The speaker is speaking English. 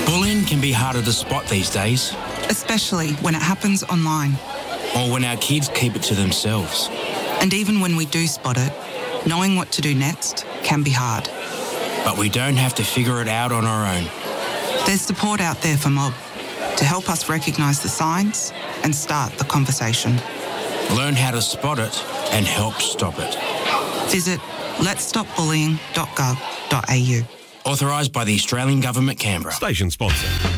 Bullying can be harder to spot these days. Especially when it happens online. Or when our kids keep it to themselves. And even when we do spot it, knowing what to do next can be hard. But we don't have to figure it out on our own. There's support out there for Mob to help us recognise the signs and start the conversation. Learn how to spot it and help stop it. Visit letsstopbullying.gov.au. Authorised by the Australian Government, Canberra. Station sponsor.